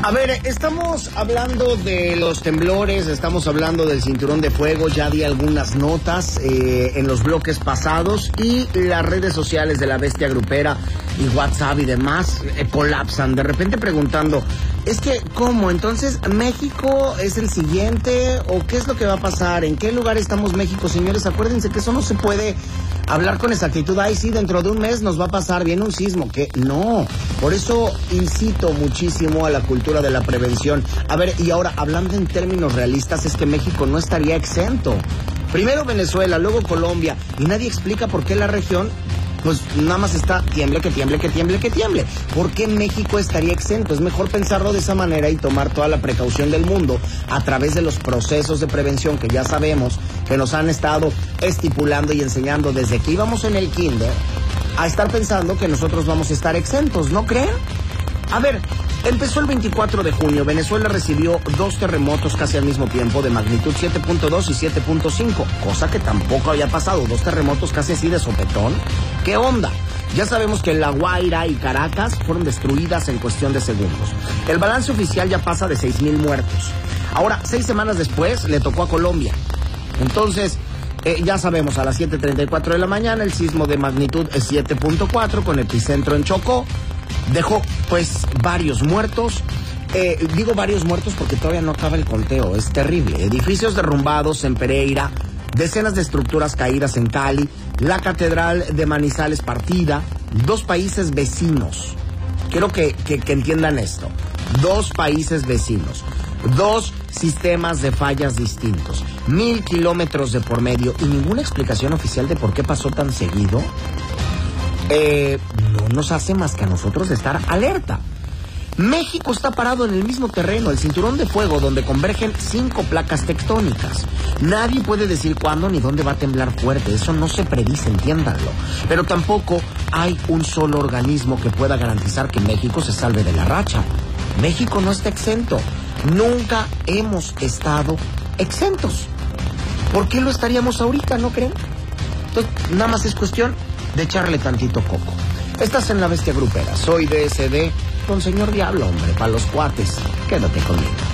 A ver, estamos hablando de los temblores, estamos hablando del cinturón de fuego, ya di algunas notas en los bloques pasados y las redes sociales de la bestia grupera y WhatsApp y demás colapsan, de repente preguntando, es que, ¿cómo? Entonces, ¿México es el siguiente o qué es lo que va a pasar? ¿En qué lugar estamos México, señores? Acuérdense que eso no se puede hablar con exactitud. Ay, sí, dentro de un mes nos va a pasar, viene un sismo, que no. Por eso incito muchísimo a la cultura de la prevención. A ver, y ahora, hablando en términos realistas, es que México no estaría exento. Primero Venezuela, luego Colombia, y nadie explica por qué la región, pues nada más está tiemble, que tiemble, que tiemble, que tiemble. ¿Por qué México estaría exento? Es mejor pensarlo de esa manera y tomar toda la precaución del mundo a través de los procesos de prevención que ya sabemos que nos han estado estipulando y enseñando desde que íbamos en el kinder a estar pensando que nosotros vamos a estar exentos, ¿no creen? A ver, empezó el 24 de junio, Venezuela recibió 2 terremotos casi al mismo tiempo de magnitud 7.2 y 7.5, cosa que tampoco había pasado, 2 terremotos casi así de sopetón. ¿Qué onda? Ya sabemos que La Guaira y Caracas fueron destruidas en cuestión de segundos. El balance oficial ya pasa de 6,000 muertos. Ahora, 6 semanas después, le tocó a Colombia. Entonces, ya sabemos, a las 7:34 de la mañana, el sismo de magnitud 7.4 con epicentro en Chocó. Dejó, pues, varios muertos. Digo varios muertos porque todavía no acaba el conteo. Es terrible. Edificios derrumbados en Pereira, decenas de estructuras caídas en Cali, la catedral de Manizales partida, 2 países vecinos. Quiero que entiendan esto. 2 países vecinos. 2 sistemas de fallas distintos. 1,000 kilómetros de por medio y ninguna explicación oficial de por qué pasó tan seguido. No nos hace más que a nosotros estar alerta. México está parado en el mismo terreno, el cinturón de fuego, donde convergen 5 placas tectónicas. Nadie puede decir cuándo ni dónde va a temblar fuerte, eso no se predice, entiéndanlo. Pero tampoco hay un solo organismo que pueda garantizar que México se salve de la racha. México no está exento, nunca hemos estado exentos. ¿Por qué lo estaríamos ahorita, no creen? Entonces, nada más es cuestión de echarle tantito coco. Estás en la bestia grupera, soy DSD, con señor Diablo, hombre, para los cuates. Quédate conmigo.